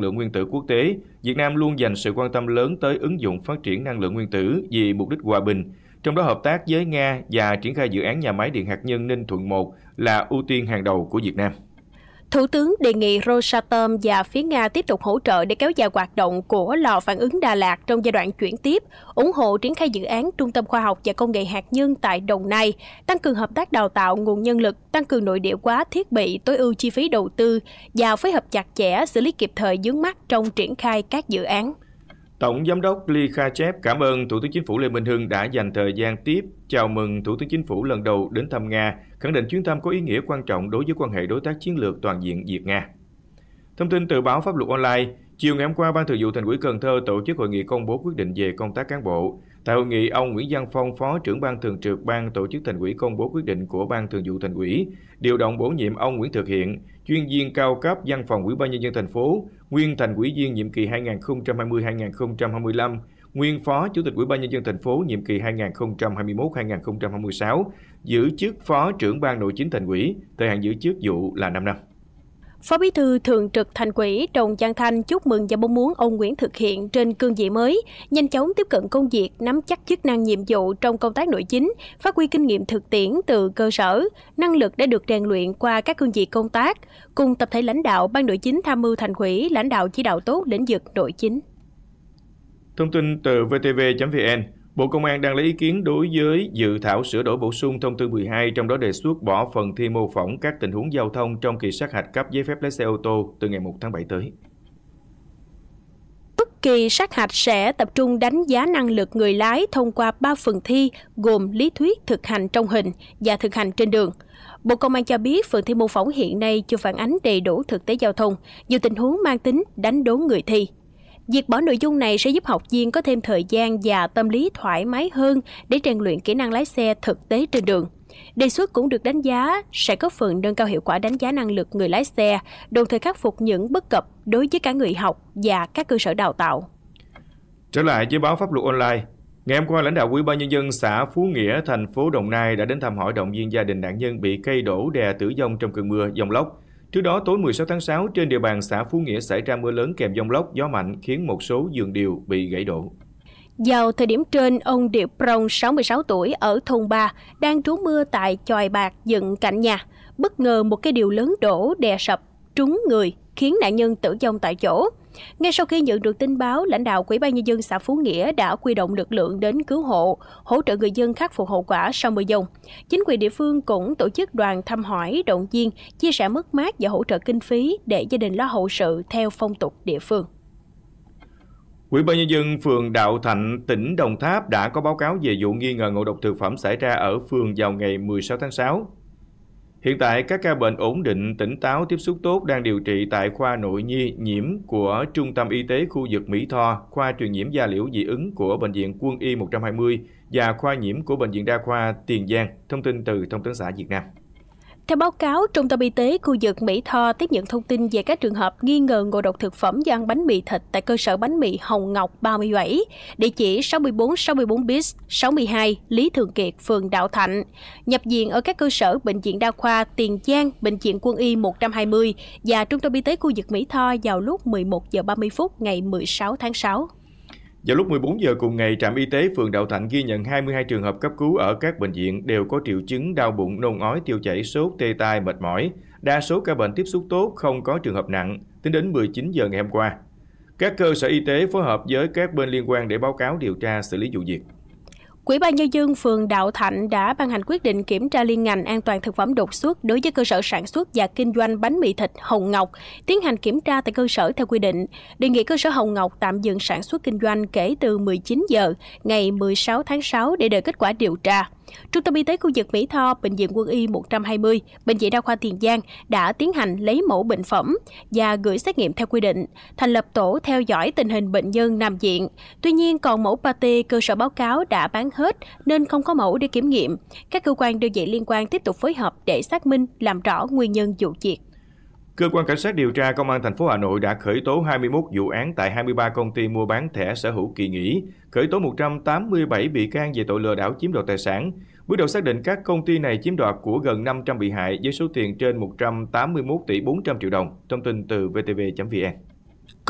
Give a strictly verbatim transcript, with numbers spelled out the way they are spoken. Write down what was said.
lượng nguyên tử quốc tế, Việt Nam luôn dành sự quan tâm lớn tới ứng dụng phát triển năng lượng nguyên tử vì mục đích hòa bình, trong đó hợp tác với Nga và triển khai dự án nhà máy điện hạt nhân Ninh Thuận một là ưu tiên hàng đầu của Việt Nam. Thủ tướng đề nghị Rosatom và phía Nga tiếp tục hỗ trợ để kéo dài hoạt động của lò phản ứng Đà Lạt trong giai đoạn chuyển tiếp, ủng hộ triển khai dự án Trung tâm Khoa học và Công nghệ hạt nhân tại Đồng Nai, tăng cường hợp tác đào tạo nguồn nhân lực, tăng cường nội địa hóa thiết bị, tối ưu chi phí đầu tư và phối hợp chặt chẽ xử lý kịp thời vướng mắc trong triển khai các dự án. Tổng Giám đốc Likhachev cảm ơn Thủ tướng Chính phủ Lê Minh Hưng đã dành thời gian tiếp chào mừng Thủ tướng Chính phủ lần đầu đến thăm Nga, khẳng định chuyến thăm có ý nghĩa quan trọng đối với quan hệ đối tác chiến lược toàn diện Việt-Nga. Thông tin từ báo Pháp luật Online, chiều ngày hôm qua, Ban Thường vụ Thành ủy Cần Thơ tổ chức hội nghị công bố quyết định về công tác cán bộ. Tại hội nghị, ông Nguyễn Văn Phong, Phó trưởng Ban Thường trực Ban Tổ chức Thành ủy công bố quyết định của Ban Thường vụ Thành ủy, điều động bổ nhiệm ông Nguyễn Thực Hiện, chuyên viên cao cấp Văn phòng Ủy ban Nhân dân thành phố, nguyên Thành ủy viên nhiệm kỳ hai nghìn không trăm hai mươi đến hai nghìn không trăm hai mươi lăm, nguyên Phó Chủ tịch Ủy ban Nhân dân thành phố nhiệm kỳ hai nghìn không trăm hai mươi mốt đến hai nghìn không trăm hai mươi sáu, giữ chức Phó trưởng Ban Nội chính Thành ủy, thời hạn giữ chức vụ là năm năm. Phó Bí thư Thường trực Thành ủy Đồng Văn Thanh chúc mừng và mong muốn ông Nguyễn Thực Hiện trên cương vị mới, nhanh chóng tiếp cận công việc, nắm chắc chức năng nhiệm vụ trong công tác nội chính, phát huy kinh nghiệm thực tiễn từ cơ sở, năng lực đã được rèn luyện qua các cương vị công tác, cùng tập thể lãnh đạo Ban Nội chính tham mưu Thành ủy lãnh đạo chỉ đạo tốt lĩnh vực nội chính. Thông tin từ vê tê vê chấm vê en, Bộ Công an đang lấy ý kiến đối với dự thảo sửa đổi bổ sung thông tư mười hai, trong đó đề xuất bỏ phần thi mô phỏng các tình huống giao thông trong kỳ sát hạch cấp giấy phép lái xe ô tô từ ngày một tháng bảy tới. Kỳ sát hạch sẽ tập trung đánh giá năng lực người lái thông qua ba phần thi gồm lý thuyết, thực hành trong hình và thực hành trên đường. Bộ Công an cho biết phần thi mô phỏng hiện nay chưa phản ánh đầy đủ thực tế giao thông, nhiều tình huống mang tính đánh đố người thi. Việc bỏ nội dung này sẽ giúp học viên có thêm thời gian và tâm lý thoải mái hơn để rèn luyện kỹ năng lái xe thực tế trên đường. Đề xuất cũng được đánh giá sẽ có phần nâng cao hiệu quả đánh giá năng lực người lái xe, đồng thời khắc phục những bất cập đối với cả người học và các cơ sở đào tạo. Trở lại với báo Pháp luật Online, ngày hôm qua, lãnh đạo Ủy ban Nhân dân xã Phú Nghĩa, thành phố Đồng Nai đã đến thăm hỏi động viên gia đình nạn nhân bị cây đổ đè tử vong trong cơn mưa dông lốc. Trước đó, tối mười sáu tháng sáu, trên địa bàn xã Phú Nghĩa xảy ra mưa lớn kèm dông lốc, gió mạnh khiến một số vườn điều bị gãy đổ. Vào thời điểm trên, ông Điệp Prong, sáu mươi sáu tuổi, ở thôn ba, đang trú mưa tại chòi bạc dựng cạnh nhà. Bất ngờ một cây điều lớn đổ đè sập trúng người, khiến nạn nhân tử vong tại chỗ. Ngay sau khi nhận được tin báo, lãnh đạo Ủy ban Nhân dân xã Phú Nghĩa đã huy động lực lượng đến cứu hộ, hỗ trợ người dân khắc phục hậu quả sau mưa dông. Chính quyền địa phương cũng tổ chức đoàn thăm hỏi, động viên, chia sẻ mất mát và hỗ trợ kinh phí để gia đình lo hậu sự theo phong tục địa phương. Ủy ban Nhân dân phường Đạo Thạnh, tỉnh Đồng Tháp đã có báo cáo về vụ nghi ngờ ngộ độc thực phẩm xảy ra ở phường vào ngày mười sáu tháng sáu. Hiện tại, các ca bệnh ổn định, tỉnh táo, tiếp xúc tốt đang điều trị tại khoa nội nhi nhiễm của Trung tâm Y tế khu vực Mỹ Tho, khoa truyền nhiễm da liễu dị ứng của Bệnh viện Quân y một trăm hai mươi và khoa nhiễm của Bệnh viện Đa khoa Tiền Giang. Thông tin từ Thông tấn xã Việt Nam. Theo báo cáo, Trung tâm Y tế khu vực Mỹ Tho tiếp nhận thông tin về các trường hợp nghi ngờ ngộ độc thực phẩm do ăn bánh mì thịt tại cơ sở bánh mì Hồng Ngọc ba mươi bảy, địa chỉ sáu mươi bốn sáu mươi bốn bis sáu mươi hai Lý Thường Kiệt, phường Đạo Thạnh, nhập viện ở các cơ sở Bệnh viện Đa khoa Tiền Giang, Bệnh viện Quân y một trăm hai mươi và Trung tâm Y tế khu vực Mỹ Tho vào lúc mười một giờ ba mươi phút ngày mười sáu tháng sáu. Vào lúc mười bốn giờ cùng ngày, trạm y tế phường Đạo Thạnh ghi nhận hai mươi hai trường hợp cấp cứu ở các bệnh viện đều có triệu chứng đau bụng, nôn ói, tiêu chảy, sốt, tê tai, mệt mỏi. Đa số ca bệnh tiếp xúc tốt, không có trường hợp nặng, tính đến mười chín giờ ngày hôm qua. Các cơ sở y tế phối hợp với các bên liên quan để báo cáo điều tra xử lý vụ việc. Ủy ban Nhân dân phường Đạo Thạnh đã ban hành quyết định kiểm tra liên ngành an toàn thực phẩm đột xuất đối với cơ sở sản xuất và kinh doanh bánh mì thịt Hồng Ngọc, tiến hành kiểm tra tại cơ sở theo quy định, đề nghị cơ sở Hồng Ngọc tạm dừng sản xuất kinh doanh kể từ mười chín giờ ngày mười sáu tháng sáu để đợi kết quả điều tra. Trung tâm Y tế khu vực Mỹ Tho, Bệnh viện Quân y một trăm hai mươi, Bệnh viện Đa khoa Tiền Giang đã tiến hành lấy mẫu bệnh phẩm và gửi xét nghiệm theo quy định, thành lập tổ theo dõi tình hình bệnh nhân nằm viện. Tuy nhiên, còn mẫu pate cơ sở báo cáo đã bán hết nên không có mẫu để kiểm nghiệm. Các cơ quan đơn vị liên quan tiếp tục phối hợp để xác minh, làm rõ nguyên nhân vụ việc. Cơ quan Cảnh sát điều tra Công an thành phố Hà Nội đã khởi tố hai mươi mốt vụ án tại hai mươi ba công ty mua bán thẻ sở hữu kỳ nghỉ, khởi tố một trăm tám mươi bảy bị can về tội lừa đảo chiếm đoạt tài sản. Bước đầu xác định các công ty này chiếm đoạt của gần năm trăm bị hại với số tiền trên một trăm tám mươi mốt tỷ bốn trăm triệu đồng. Thông tin từ vê tê vê chấm vê en.